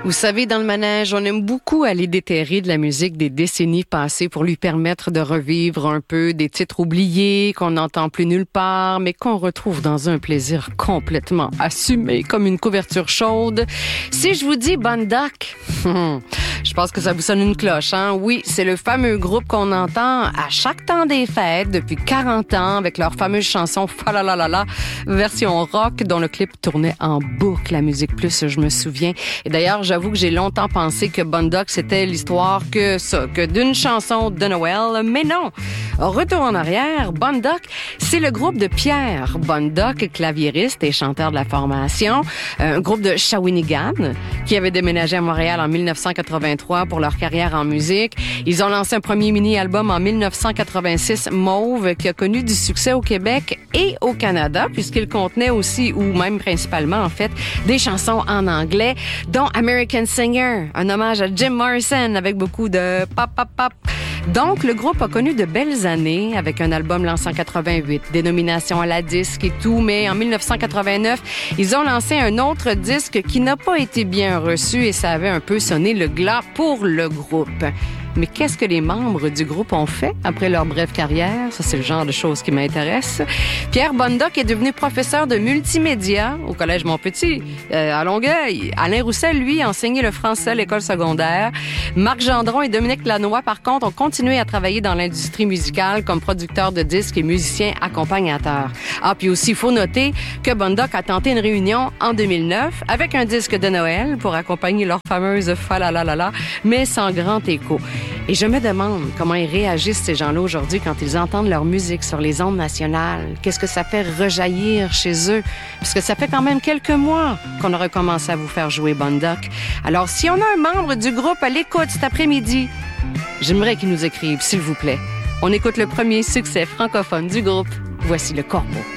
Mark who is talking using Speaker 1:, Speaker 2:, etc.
Speaker 1: Vous savez, dans le manège, on aime beaucoup aller déterrer de la musique des décennies passées pour lui permettre de revivre un peu des titres oubliés qu'on n'entend plus nulle part, mais qu'on retrouve dans un plaisir complètement assumé, comme une couverture chaude. Si je vous dis Bon Doc, je pense que ça vous sonne une cloche, hein? Oui, c'est le fameux groupe qu'on entend à chaque temps des fêtes depuis 40 ans avec leur fameuse chanson Fa la la la la, version rock dont le clip tournait en boucle à Musique Plus, je me souviens. Et d'ailleurs, j'avoue que j'ai longtemps pensé que Bon Doc, c'était l'histoire que d'une chanson de Noël, mais non. Retour en arrière, Bon Doc, c'est le groupe de Pierre Bon Doc, claviériste et chanteur de la formation, un groupe de Shawinigan qui avait déménagé à Montréal en 1983 pour leur carrière en musique. Ils ont lancé un premier mini-album en 1986, Mauve, qui a connu du succès au Québec et au Canada, puisqu'il contenait aussi, ou même principalement en fait, des chansons en anglais, dont American Singer, un hommage à Jim Morrison avec beaucoup de pop, pop, pop. Donc, le groupe a connu de belles années avec un album lancé en 88, des nominations à la disque et tout, mais en 1989, ils ont lancé un autre disque qui n'a pas été bien reçu et ça avait un peu sonné le glas pour le groupe. Mais qu'est-ce que les membres du groupe ont fait après leur brève carrière? Ça, c'est le genre de choses qui m'intéresse. Pierre Bon Doc est devenu professeur de multimédia au Collège Montpetit, à Longueuil. Alain Roussel, lui, a enseigné le français à l'école secondaire. Marc Gendron et Dominique Lanois, par contre, ont continué à travailler dans l'industrie musicale comme producteurs de disques et musiciens accompagnateurs. Ah, puis aussi, il faut noter que Bon Doc a tenté une réunion en 2009 avec un disque de Noël pour accompagner leur fameuse Fa la la la la, mais sans grand écho. Et je me demande comment ils réagissent, ces gens-là, aujourd'hui, quand ils entendent leur musique sur les ondes nationales. Qu'est-ce que ça fait rejaillir chez eux? Parce que ça fait quand même quelques mois qu'on a recommencé à vous faire jouer Bon Doc. Alors, si on a un membre du groupe à l'écoute cet après-midi, j'aimerais qu'il nous écrive, s'il vous plaît. On écoute le premier succès francophone du groupe. Voici Le Corbeau.